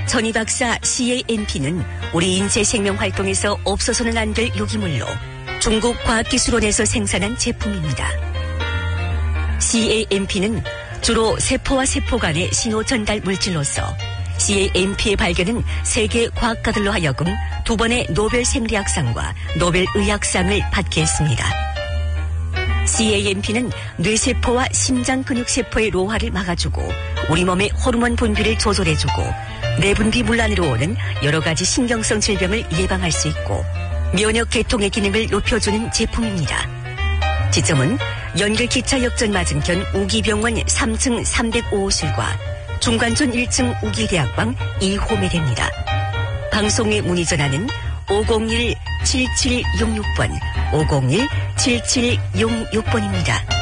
전희 박사 CAMP는 우리 인체 생명 활동에서 없어서는 안 될 유기물로 중국 과학기술원에서 생산한 제품입니다. CAMP는 주로 세포와 세포 간의 신호 전달 물질로서 CAMP의 발견은 세계 과학가들로 하여금 2번의 노벨 생리학상과 노벨 의학상을 받게 했습니다. CAMP는 뇌세포와 심장 근육세포의 노화를 막아주고 우리 몸의 호르몬 분비를 조절해주고 내분비 문란으로 오는 여러 가지 신경성 질병을 예방할 수 있고 면역 계통의 기능을 높여주는 제품입니다. 지점은 연결기차 역전 맞은편 우기병원 3층 305호실과 중관촌 1층 우기대학방 2호에 됩니다. 방송에 문의 전화는 501-7766번, 501-7766번입니다.